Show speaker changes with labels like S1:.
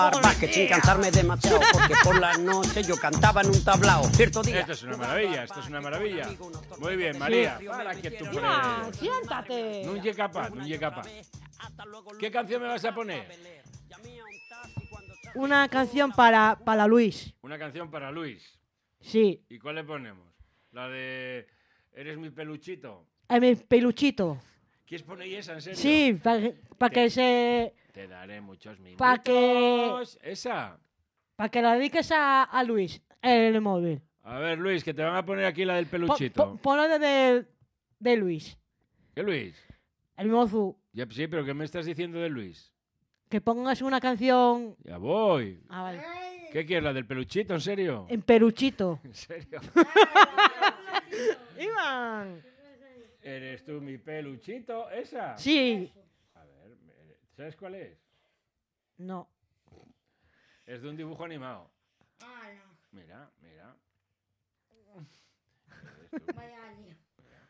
S1: Que sin cansarme demasiado, porque por la noche yo cantaba en un tablao. Cierto día.
S2: Esto es una maravilla, esto es una maravilla. Muy bien, María. Para que tú
S3: Iván, siéntate.
S2: No llegue capaz, no llegue capaz. ¿Qué canción me vas a poner?
S3: Una canción para Luis.
S2: Una canción para Luis.
S3: Sí.
S2: ¿Y cuál le ponemos? La de Eres mi peluchito.
S3: Mi peluchito.
S2: ¿Quieres poner esa, en serio?
S3: Sí, para que se...
S2: Te daré muchos minutos.
S3: Para que...
S2: Esa.
S3: Para que la dediques a Luis en el móvil.
S2: A ver, Luis, que te van a poner aquí la del peluchito.
S3: Ponlo de Luis.
S2: ¿Qué Luis?
S3: El mozo.
S2: Ya, sí, pero ¿qué me estás diciendo de Luis?
S3: Que pongas una canción...
S2: Ya voy.
S3: Ah, vale.
S2: ¿Qué quieres, la del peluchito, en serio?
S3: En peluchito.
S2: ¿En serio?
S3: Iván.
S2: ¿Eres tú mi peluchito? ¿Esa?
S3: Sí.
S2: A ver, ¿sabes cuál es?
S3: No.
S2: Es de un dibujo animado. Mira, mira.
S4: Vaya lío.